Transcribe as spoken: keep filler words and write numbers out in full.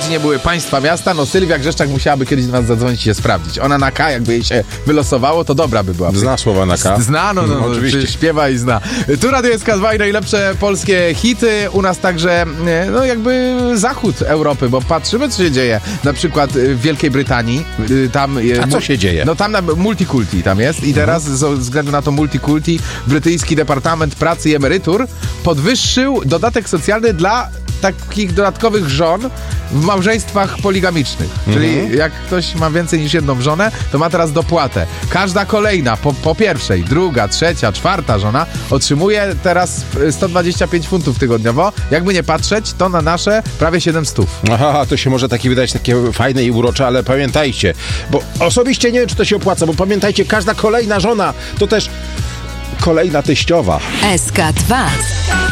nie były państwa, miasta, no Sylwia Grzeszczak musiałaby kiedyś do nas zadzwonić i się sprawdzić. Ona na K, jakby jej się wylosowało, to dobra by była. Zna słowa na K? Zna, no, no, no oczywiście. Śpiewa i zna. Tu Radio S K dwa i najlepsze polskie hity. U nas także, no jakby zachód Europy, bo patrzymy, co się dzieje. Na przykład w Wielkiej Brytanii. Tam, A co się dzieje? No tam na multikulti tam jest i teraz mhm. ze względu na to multikulti brytyjski Departament Pracy i Emerytur podwyższył dodatek socjalny dla takich dodatkowych żon w małżeństwach poligamicznych. Mhm. Czyli jak ktoś ma więcej niż jedną żonę, to ma teraz dopłatę. Każda kolejna, po, po pierwszej, druga, trzecia, czwarta żona otrzymuje teraz sto dwadzieścia pięć funtów tygodniowo. Jakby nie patrzeć, to na nasze prawie siedemset. Aha, to się może takie wydać takie fajne i urocze, ale pamiętajcie, bo osobiście nie wiem, czy to się opłaca, bo pamiętajcie, każda kolejna żona to też kolejna teściowa. S K dwa.